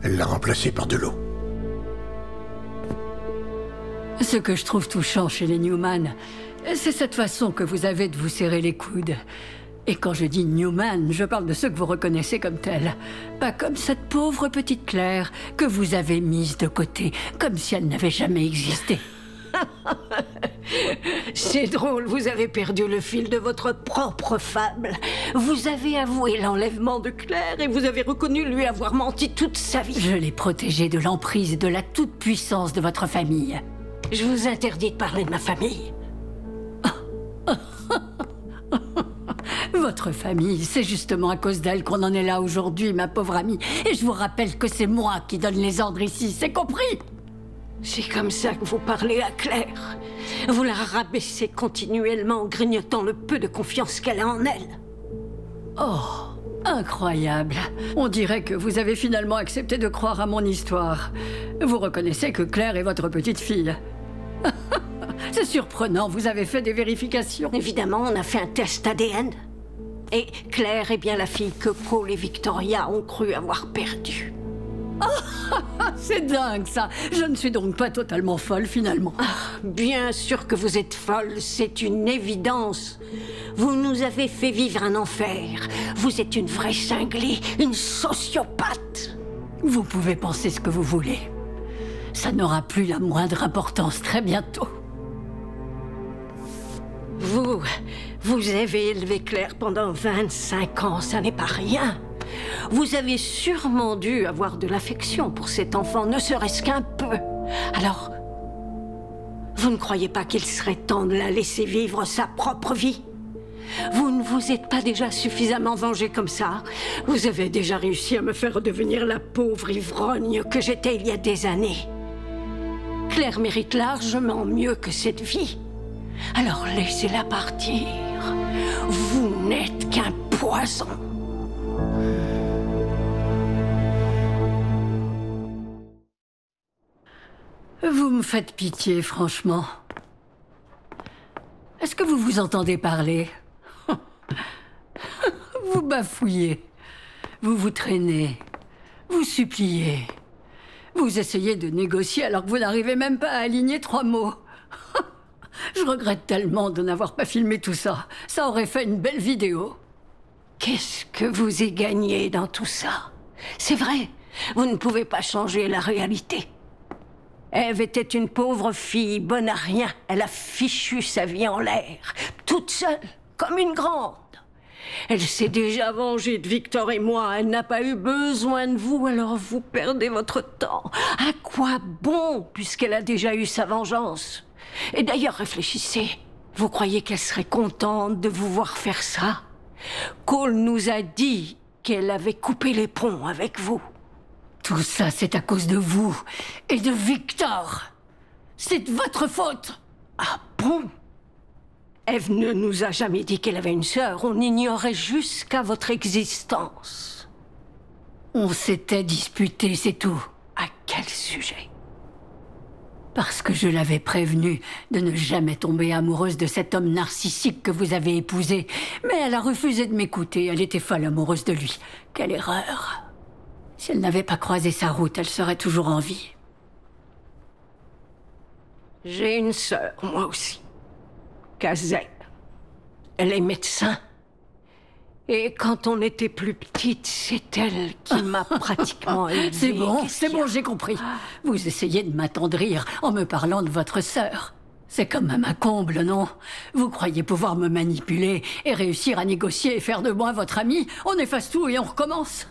Elle l'a remplacé par de l'eau. Ce que je trouve touchant chez les Newman, c'est cette façon que vous avez de vous serrer les coudes. Et quand je dis Newman, je parle de ceux que vous reconnaissez comme tels. Pas comme cette pauvre petite Claire que vous avez mise de côté, comme si elle n'avait jamais existé. C'est drôle, vous avez perdu le fil de votre propre fable. Vous avez avoué l'enlèvement de Claire et vous avez reconnu lui avoir menti toute sa vie. Je l'ai protégée de l'emprise et de la toute-puissance de votre famille. Je vous interdis de parler de ma famille. Votre famille, c'est justement à cause d'elle qu'on en est là aujourd'hui, ma pauvre amie. Et je vous rappelle que c'est moi qui donne les ordres ici, c'est compris? C'est comme ça que vous parlez à Claire. Vous la rabaissez continuellement en grignotant le peu de confiance qu'elle a en elle. Oh, incroyable. On dirait que vous avez finalement accepté de croire à mon histoire. Vous reconnaissez que Claire est votre petite fille. C'est surprenant, vous avez fait des vérifications. Évidemment, on a fait un test ADN. Et Claire est bien la fille que Paul et Victoria ont cru avoir perdue. C'est dingue, ça. Je ne suis donc pas totalement folle, finalement. Bien sûr que vous êtes folle, c'est une évidence. Vous nous avez fait vivre un enfer. Vous êtes une vraie cinglée, une sociopathe. Vous pouvez penser ce que vous voulez. Ça n'aura plus la moindre importance très bientôt. Vous avez élevé Claire pendant 25 ans, ça n'est pas rien. Vous avez sûrement dû avoir de l'affection pour cet enfant, ne serait-ce qu'un peu. Alors, vous ne croyez pas qu'il serait temps de la laisser vivre sa propre vie? Vous ne vous êtes pas déjà suffisamment vengé comme ça? Vous avez déjà réussi à me faire redevenir la pauvre ivrogne que j'étais il y a des années. Claire mérite largement mieux que cette vie. Alors laissez-la partir. Vous n'êtes qu'un poison. Vous me faites pitié, franchement. Est-ce que vous vous entendez parler? Vous bafouillez. Vous vous traînez. Vous suppliez. Vous essayez de négocier alors que vous n'arrivez même pas à aligner 3 mots. Je regrette tellement de n'avoir pas filmé tout ça. Ça aurait fait une belle vidéo. Qu'est-ce que vous y gagnez dans tout ça? C'est vrai, vous ne pouvez pas changer la réalité. Ève était une pauvre fille, bonne à rien. Elle a fichu sa vie en l'air, toute seule, comme une grande. Elle s'est déjà vengée de Victor et moi. Elle n'a pas eu besoin de vous, alors vous perdez votre temps. À quoi bon, puisqu'elle a déjà eu sa vengeance? Et d'ailleurs, réfléchissez. Vous croyez qu'elle serait contente de vous voir faire ça? Cole nous a dit qu'elle avait coupé les ponts avec vous. Tout ça, c'est à cause de vous et de Victor. C'est de votre faute. Ah bon? Ève ne nous a jamais dit qu'elle avait une sœur. On ignorait jusqu'à votre existence. On s'était disputé, c'est tout. À quel sujet? Parce que je l'avais prévenue de ne jamais tomber amoureuse de cet homme narcissique que vous avez épousé. Mais elle a refusé de m'écouter. Elle était folle amoureuse de lui. Quelle erreur. Si elle n'avait pas croisé sa route, elle serait toujours en vie. J'ai une sœur, moi aussi. Kazelle. Elle est médecin. Et quand on était plus petite, c'est elle qui m'a pratiquement élevée. C'est bon, j'ai compris. Vous essayez de m'attendrir en me parlant de votre sœur. C'est quand même un comble, non? Vous croyez pouvoir me manipuler et réussir à négocier et faire de moi votre ami? On efface tout et on recommence.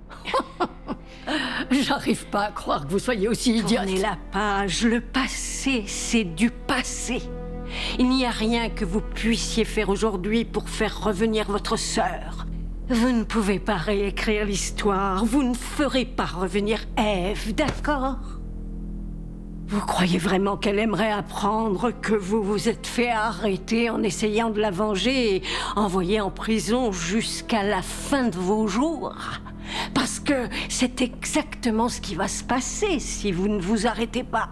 J'arrive pas à croire que vous soyez aussi idiote. Tournez la page, le passé, c'est du passé. Il n'y a rien que vous puissiez faire aujourd'hui pour faire revenir votre sœur. Vous ne pouvez pas réécrire l'histoire, vous ne ferez pas revenir Ève, d'accord? Vous croyez vraiment qu'elle aimerait apprendre que vous vous êtes fait arrêter en essayant de la venger et envoyer en prison jusqu'à la fin de vos jours? Parce que c'est exactement ce qui va se passer si vous ne vous arrêtez pas.